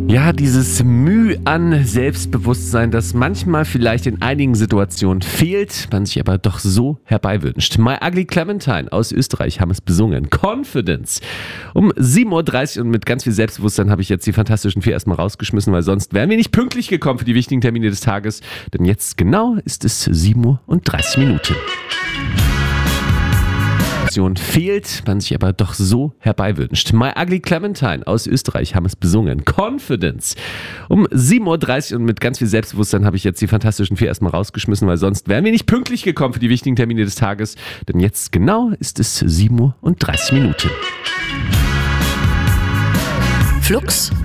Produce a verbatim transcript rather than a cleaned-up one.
Ja, dieses Mühe an Selbstbewusstsein, das manchmal vielleicht in einigen Situationen fehlt, man sich aber doch so herbeiwünscht. My Ugly Clementine aus Österreich haben es besungen. Confidence. Um sieben Uhr dreißig und mit ganz viel Selbstbewusstsein habe ich jetzt die Fantastischen Vier erstmal rausgeschmissen, weil sonst wären wir nicht pünktlich gekommen für die wichtigen Termine des Tages. Denn jetzt genau ist es sieben Uhr und dreißig Minuten. Fehlt, man sich aber doch so herbeiwünscht. My Ugly Clementine aus Österreich haben es besungen. Confidence. Um sieben Uhr dreißig und mit ganz viel Selbstbewusstsein habe ich jetzt die Fantastischen Vier erstmal rausgeschmissen, weil sonst wären wir nicht pünktlich gekommen für die wichtigen Termine des Tages. Denn jetzt genau ist es sieben Uhr und dreißig Minuten. Flux